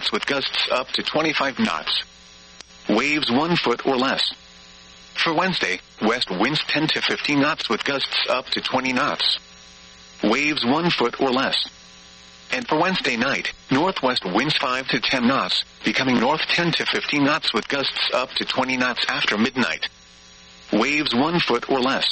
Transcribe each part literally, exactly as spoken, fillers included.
knots with gusts up to twenty-five knots. Waves one foot or less. For Wednesday, west winds ten to fifteen knots with gusts up to twenty knots. Waves one foot or less. And for Wednesday night, northwest winds five to ten knots, becoming north ten to fifteen knots with gusts up to twenty knots after midnight. Waves one foot or less.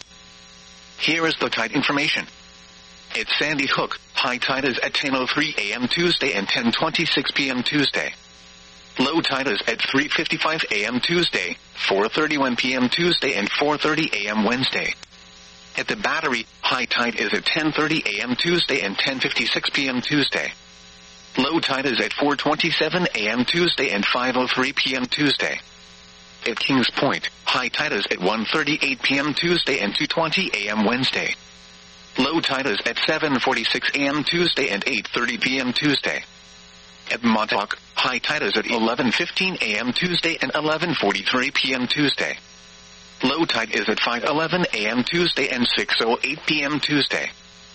Here is the tide information. At Sandy Hook, high tide is at ten oh three a m Tuesday and ten twenty-six p m Tuesday. Low tide is at three fifty-five a m Tuesday, four thirty-one p m Tuesday and four thirty a m Wednesday. At the Battery, high tide is at ten thirty a m Tuesday and ten fifty-six p m Tuesday. Low tide is at four twenty-seven a m Tuesday and five oh three p m Tuesday. At Kings Point, high tide is at one thirty-eight p m Tuesday and two twenty a m Wednesday. Low tide is at seven forty-six a m Tuesday and eight thirty p m Tuesday. At Montauk, high tide is at eleven fifteen a m Tuesday and eleven forty-three p m Tuesday. Low tide is at five eleven a m Tuesday and six oh eight p m Tuesday.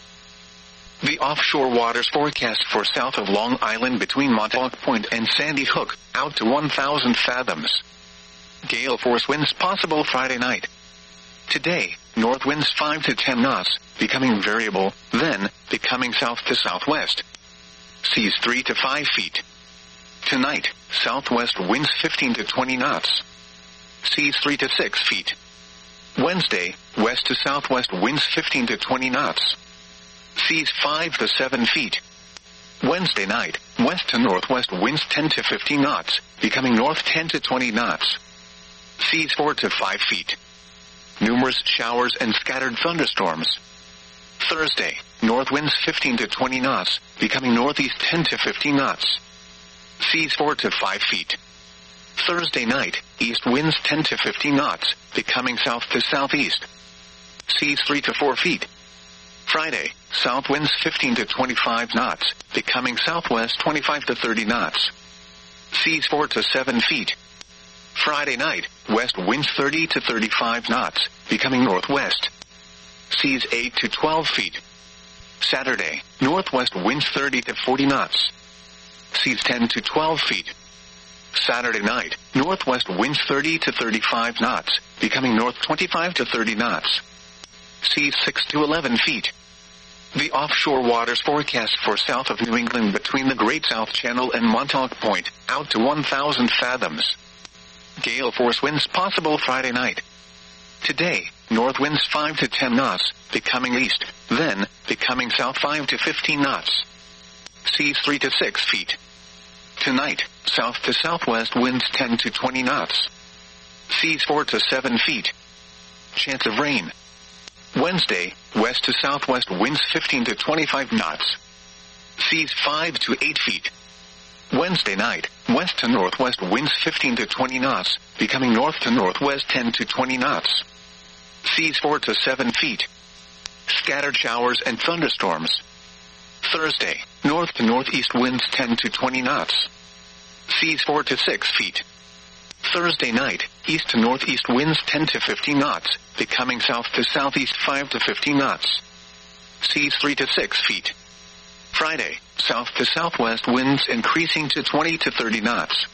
The offshore waters forecast for south of Long Island between Montauk Point and Sandy Hook, out to one thousand fathoms. Gale force winds possible Friday night. Today, north winds five to ten knots, becoming variable, then, becoming south to southwest. Seas three to five feet. Tonight, southwest winds fifteen to twenty knots. Seas three to six feet. Wednesday, west to southwest winds fifteen to twenty knots. Seas five to seven feet. Wednesday night, west to northwest winds ten to fifteen knots, becoming north ten to twenty knots. Seas four to five feet. Numerous showers and scattered thunderstorms. Thursday, north winds fifteen to twenty knots, becoming northeast ten to fifteen knots. Seas four to five feet. Thursday night, east winds ten to fifteen knots, becoming south to southeast. Seas three to four feet. Friday, south winds fifteen to twenty-five knots, becoming southwest twenty-five to thirty knots. Seas four to seven feet. Friday night, west winds thirty to thirty-five knots, becoming northwest. Seas eight to twelve feet. Saturday, northwest winds thirty to forty knots. Seas ten to twelve feet. Saturday night, northwest winds thirty to thirty-five knots, becoming north twenty-five to thirty knots. Seas six to eleven feet. The offshore waters forecast for south of New England between the Great South Channel and Montauk Point, out to one thousand fathoms. Gale force winds possible Friday night. Today, north winds five to ten knots, becoming east, then, becoming south five to fifteen knots. Seas three to six feet. Tonight, south to southwest winds ten to twenty knots. Seas four to seven feet. Chance of rain. Wednesday, west to southwest winds fifteen to twenty-five knots. Seas five to eight feet. Wednesday night, west to northwest winds fifteen to twenty knots, becoming north to northwest ten to twenty knots. Seas four to seven feet. Scattered showers and thunderstorms. Thursday, north to northeast winds ten to twenty knots. Seas four to six feet. Thursday night, east to northeast winds ten to fifteen knots, becoming south to southeast five to fifteen knots. Seas three to six feet. Friday, south to southwest winds increasing to twenty to thirty knots.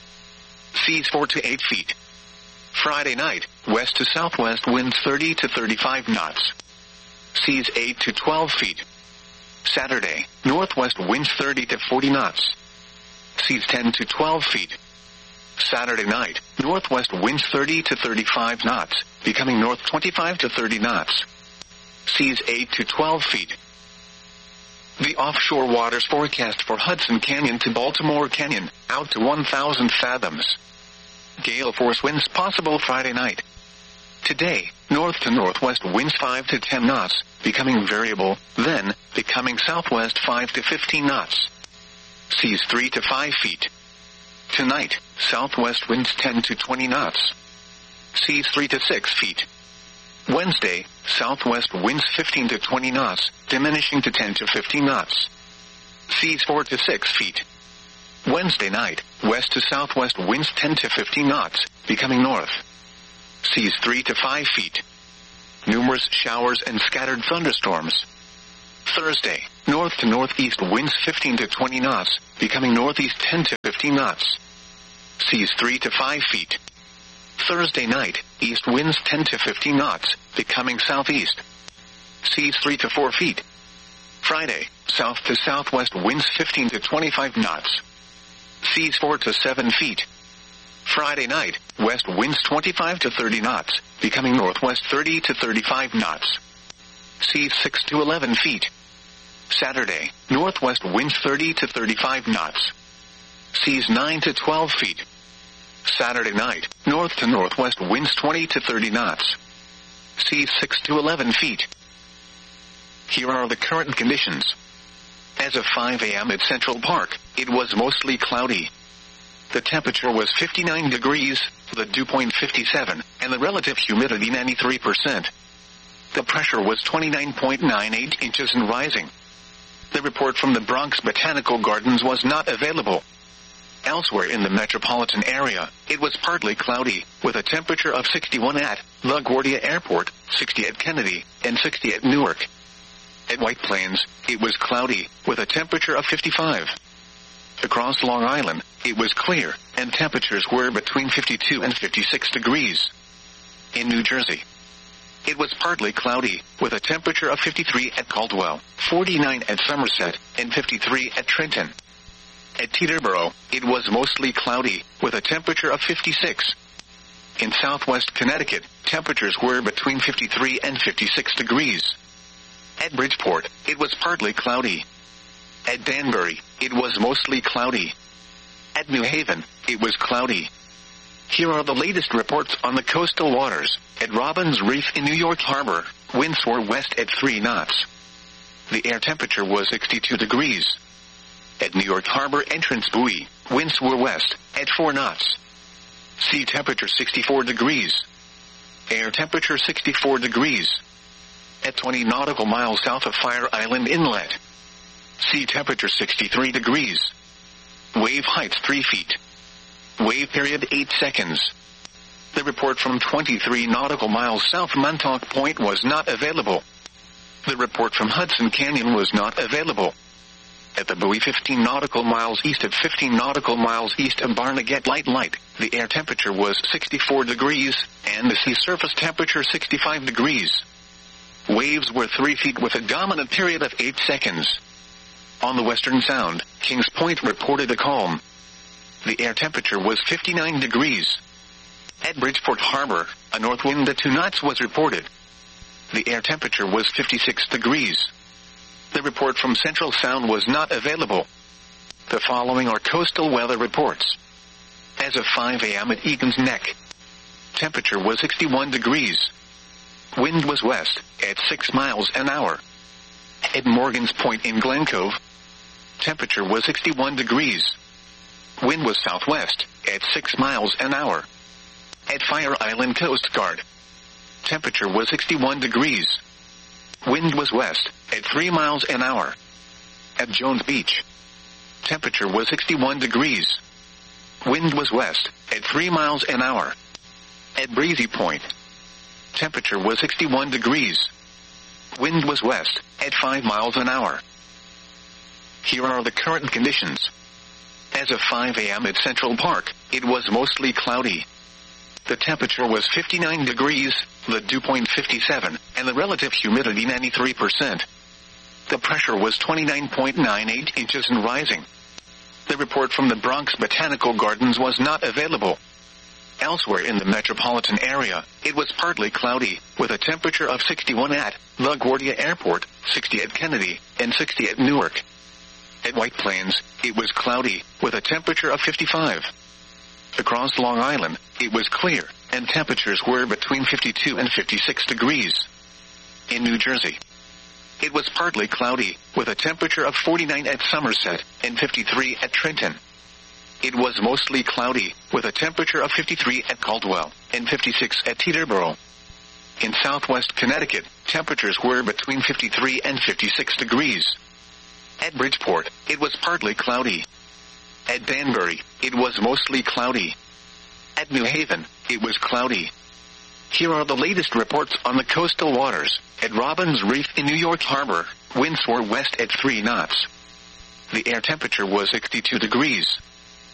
Seas four to eight feet. Friday night, west to southwest winds thirty to thirty-five knots. Seas eight to twelve feet. Saturday, northwest winds thirty to forty knots. Seas ten to twelve feet. Saturday night, northwest winds thirty to thirty-five knots, becoming north twenty-five to thirty knots. Seas eight to twelve feet. The offshore waters forecast for Hudson Canyon to Baltimore Canyon, out to one thousand fathoms. Gale force winds possible Friday night. Today, north to northwest winds five to ten knots, becoming variable, then, becoming southwest five to fifteen knots. Seas three to five feet. Tonight, southwest winds ten to twenty knots. Seas three to six feet. Wednesday, southwest winds fifteen to twenty knots, diminishing to ten to fifteen knots. Seas four to six feet. Wednesday night, west to southwest winds ten to fifteen knots, becoming north. Seas three to five feet. Numerous showers and scattered thunderstorms. Thursday, north to northeast winds fifteen to twenty knots, becoming northeast ten to fifteen knots. Seas three to five feet. Thursday night, east winds ten to fifteen knots, becoming southeast. Seas three to four feet. Friday, south to southwest winds fifteen to twenty-five knots. Seas four to seven feet. Friday night, west winds twenty-five to thirty knots, becoming northwest thirty to thirty-five knots. Seas six to eleven feet. Saturday, northwest winds thirty to thirty-five knots. Seas nine to twelve feet. Saturday night, north to northwest winds twenty to thirty knots. Seas six to eleven feet. Here are the current conditions. As of five a.m. at Central Park, it was mostly cloudy. The temperature was fifty-nine degrees, the dew point fifty-seven, and the relative humidity ninety-three percent. The pressure was twenty-nine point nine eight inches and rising. The report from the Bronx Botanical Gardens was not available. Elsewhere in the metropolitan area, it was partly cloudy, with a temperature of sixty-one at LaGuardia Airport, sixty at Kennedy, and sixty at Newark. At White Plains, it was cloudy, with a temperature of fifty-five. Across Long Island, it was clear, and temperatures were between fifty-two and fifty-six degrees. In New Jersey, it was partly cloudy, with a temperature of fifty-three at Caldwell, forty-nine at Somerset, and fifty-three at Trenton. At Teterboro, it was mostly cloudy, with a temperature of fifty-six. In southwest Connecticut, temperatures were between fifty-three and fifty-six degrees. At Bridgeport, it was partly cloudy. At Danbury, it was mostly cloudy. At New Haven, it was cloudy. Here are the latest reports on the coastal waters. At Robbins Reef in New York Harbor, winds were west at three knots. The air temperature was sixty-two degrees. At New York Harbor Entrance Buoy, winds were west at four knots. Sea temperature sixty-four degrees. Air temperature sixty-four degrees. At twenty nautical miles south of Fire Island Inlet, sea temperature sixty-three degrees. Wave height three feet. Wave period eight seconds. The report from twenty-three nautical miles south Montauk Point was not available. The report from Hudson Canyon was not available. At the buoy fifteen nautical miles east of fifteen nautical miles east of Barnegat Light Light, the air temperature was sixty-four degrees, and the sea surface temperature sixty-five degrees. Waves were three feet with a dominant period of eight seconds. On the Western Sound, Kings Point reported a calm. The air temperature was fifty-nine degrees. At Bridgeport Harbor, a north wind at two knots was reported. The air temperature was fifty-six degrees. The report from Central Sound was not available. The following are coastal weather reports. As of five a.m. at Egan's Neck, temperature was sixty-one degrees. Wind was west, at six miles an hour. At Morgan's Point in Glen Cove, temperature was sixty-one degrees. Wind was southwest, at six miles an hour. At Fire Island Coast Guard, temperature was sixty-one degrees. Wind was west, at three miles an hour. At Jones Beach, temperature was sixty-one degrees. Wind was west, at three miles an hour. At Breezy Point, temperature was sixty-one degrees. Wind was west, at five miles an hour. Here are the current conditions. As of five a.m. at Central Park, it was mostly cloudy. The temperature was fifty-nine degrees, the dew point fifty-seven, and the relative humidity ninety-three percent. The pressure was twenty-nine point nine eight inches and rising. The report from the Bronx Botanical Gardens was not available. Elsewhere in the metropolitan area, it was partly cloudy, with a temperature of sixty-one at LaGuardia Airport, sixty at Kennedy, and sixty at Newark. At White Plains, it was cloudy, with a temperature of fifty-five. Across Long Island, it was clear, and temperatures were between fifty-two and fifty-six degrees. In New Jersey, it was partly cloudy, with a temperature of forty-nine at Somerset, and fifty-three at Trenton. It was mostly cloudy, with a temperature of fifty-three at Caldwell, and fifty-six at Teterboro. In southwest Connecticut, temperatures were between fifty-three and fifty-six degrees. At Bridgeport, it was partly cloudy. At Danbury, it was mostly cloudy. At New Haven, it was cloudy. Here are the latest reports on the coastal waters. At Robbins Reef in New York Harbor, winds were west at three knots. The air temperature was sixty-two degrees.